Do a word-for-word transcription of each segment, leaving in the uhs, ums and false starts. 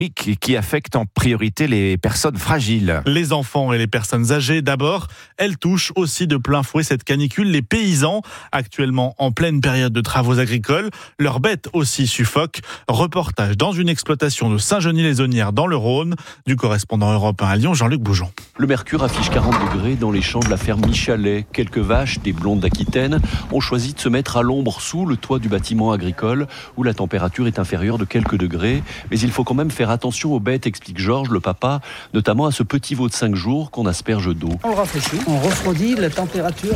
qui, qui affecte en priorité les personnes fragiles. Les enfants et les personnes âgées d'abord. Elle touche aussi de plein fouet cette canicule les paysans, actuellement en pleine période de travaux agricoles. Leurs bêtes aussi suffoquent. Reportage dans une exploitation de Saint-Genis-les-Aunières dans le Rhône, du correspondant européen à Lyon, Jean-Luc Boujon. Le mercure affiche quarante degrés dans les champs de la ferme Michalet. Quelques vaches, des blondes d'Aquitaine, ont choisi de se mettre à l'ombre sous le toit du bâtiment agricole où la température est inférieure de quelques degrés. Mais il faut quand même faire attention aux bêtes, explique Georges, le papa, notamment à ce petit veau de cinq jours qu'on asperge d'eau. On le rafraîchit, on refroidit la température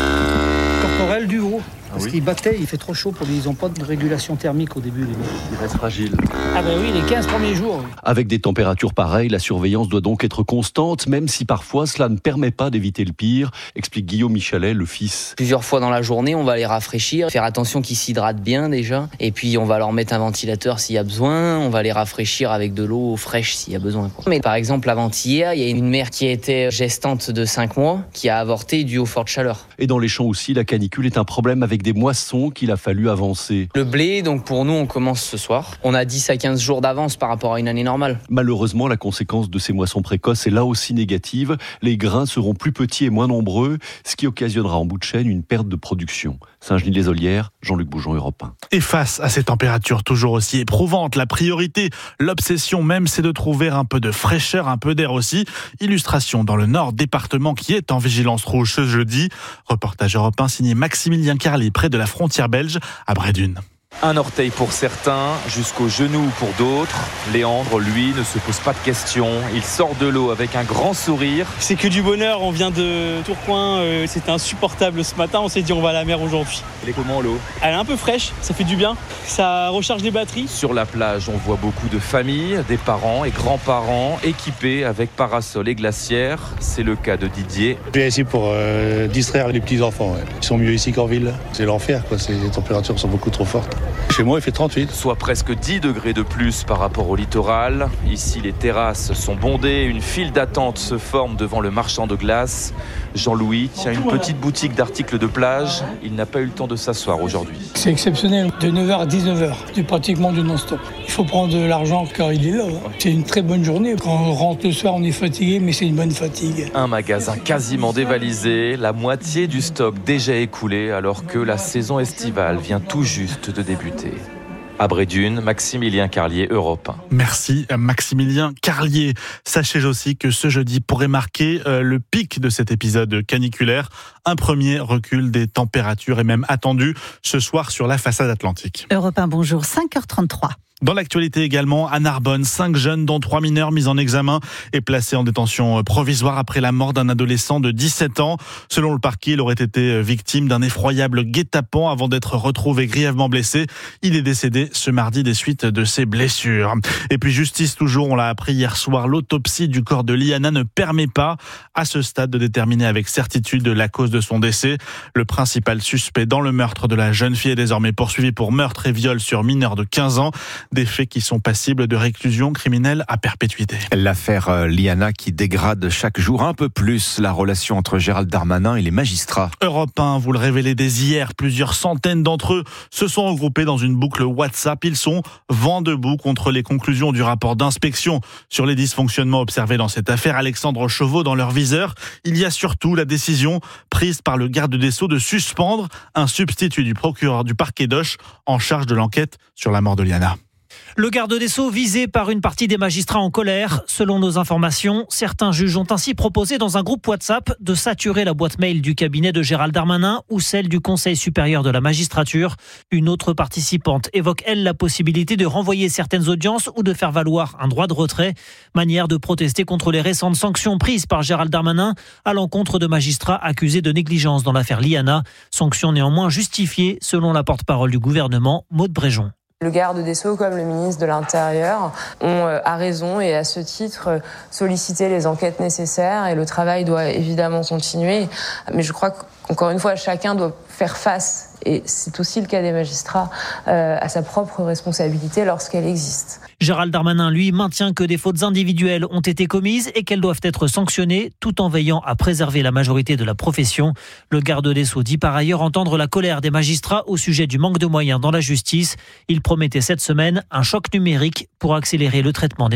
corporelle du veau. Parce ah oui. qu'il battait, il fait trop chaud pour lui, ils n'ont pas de régulation thermique au début. Les il reste fragile. Ah ben oui, les quinze premiers jours. Avec des températures pareilles, la surveillance doit donc être constante, même si parfois cela ne permet pas d'éviter le pire, explique Guillaume Michalet, le fils. Plusieurs fois dans la journée, on va les rafraîchir, faire attention qu'ils s'hydratent bien déjà, et puis on va leur mettre un ventilateur s'il y a besoin, on va les rafraîchir avec de l'eau fraîche s'il y a besoin. Mais par exemple, avant-hier, il y a une mère qui était gestante de cinq mois, qui a avorté dû aux fortes chaleurs. Et dans les champs aussi, la canicule est un problème avec des moissons qu'il a fallu avancer. Le blé, donc pour nous, on commence ce soir. On a dix à quinze jours d'avance par rapport à une année normale. Malheureusement, la conséquence de ces moissons précoces est là aussi négative. Les grains seront plus petits et moins nombreux, ce qui occasionnera en bout de chaîne une perte de production. Saint-Genis-les-Aunières, Jean-Luc Boujon, Europe un. Et face à ces températures toujours aussi éprouvantes, la priorité, l'obsession même, c'est de trouver un peu de fraîcheur, un peu d'air aussi. Illustration dans le Nord, département qui est en vigilance rouge ce jeudi. Reportage Europe un signé Maximilien Carlier, près de la frontière belge, à Brédune. Un orteil pour certains, jusqu'au genou pour d'autres. Léandre, lui, ne se pose pas de questions. Il sort de l'eau avec un grand sourire. C'est que du bonheur, on vient de Tourcoing, euh, c'était insupportable ce matin, on s'est dit on va à la mer aujourd'hui. Elle est comment l'eau ? Elle est un peu fraîche, ça fait du bien, ça recharge les batteries. Sur la plage, on voit beaucoup de familles, des parents et grands-parents équipés avec parasol et glacière. C'est le cas de Didier. Je viens ici pour euh, distraire les petits-enfants. Ouais. Ils sont mieux ici qu'en ville. C'est l'enfer, quoi. Les températures sont beaucoup trop fortes. Chez moi, il fait trente-huit. Soit presque dix degrés de plus par rapport au littoral. Ici, les terrasses sont bondées. Une file d'attente se forme devant le marchand de glace. Jean-Louis tient une petite boutique d'articles de plage. Il n'a pas eu le temps de s'asseoir aujourd'hui. C'est exceptionnel. De neuf heures à dix-neuf heures, c'est pratiquement du non-stop. Il faut prendre de l'argent car il est là. C'est une très bonne journée. Quand on rentre le soir, on est fatigué, mais c'est une bonne fatigue. Un magasin quasiment dévalisé. La moitié du stock déjà écoulé alors que la saison estivale vient tout juste de débuter. À Brédune, Maximilien Carlier, Europe un. Merci Maximilien Carlier. Sachez aussi que ce jeudi pourrait marquer euh, le pic de cet épisode caniculaire. Un premier recul des températures est même attendu ce soir sur la façade atlantique. Europe un, bonjour, cinq heures trente-trois. Dans l'actualité également, à Narbonne, cinq jeunes, dont trois mineurs mis en examen et placés en détention provisoire après la mort d'un adolescent de dix-sept ans. Selon le parquet, il aurait été victime d'un effroyable guet-apens avant d'être retrouvé grièvement blessé. Il est décédé ce mardi des suites de ses blessures. Et puis justice toujours, on l'a appris hier soir, l'autopsie du corps de Liana ne permet pas à ce stade de déterminer avec certitude la cause de son décès. Le principal suspect dans le meurtre de la jeune fille est désormais poursuivi pour meurtre et viol sur mineur de quinze ans. Des faits qui sont passibles de réclusion criminelle à perpétuité. L'affaire Liana qui dégrade chaque jour un peu plus la relation entre Gérald Darmanin et les magistrats. Europe un, vous le révélez dès hier, plusieurs centaines d'entre eux se sont regroupés dans une boucle WhatsApp. Ils sont vent debout contre les conclusions du rapport d'inspection sur les dysfonctionnements observés dans cette affaire. Alexandre Chauveau dans leur viseur. Il y a surtout la décision prise par le garde des Sceaux de suspendre un substitut du procureur du parquet d'Auch en charge de l'enquête sur la mort de Liana. Le garde des Sceaux visé par une partie des magistrats en colère. Selon nos informations, certains juges ont ainsi proposé dans un groupe WhatsApp de saturer la boîte mail du cabinet de Gérald Darmanin ou celle du Conseil supérieur de la magistrature. Une autre participante évoque, elle, la possibilité de renvoyer certaines audiences ou de faire valoir un droit de retrait. Manière de protester contre les récentes sanctions prises par Gérald Darmanin à l'encontre de magistrats accusés de négligence dans l'affaire Liana. Sanctions néanmoins justifiées selon la porte-parole du gouvernement, Maud Bréjon. Le garde des Sceaux comme le ministre de l'Intérieur ont à raison et à ce titre sollicité les enquêtes nécessaires et le travail doit évidemment continuer. Mais je crois qu'encore une fois, chacun doit faire face, et c'est aussi le cas des magistrats, euh, à sa propre responsabilité lorsqu'elle existe. Gérald Darmanin, lui, maintient que des fautes individuelles ont été commises et qu'elles doivent être sanctionnées tout en veillant à préserver la majorité de la profession. Le garde des Sceaux dit par ailleurs entendre la colère des magistrats au sujet du manque de moyens dans la justice. Il promettait cette semaine un choc numérique pour accélérer le traitement des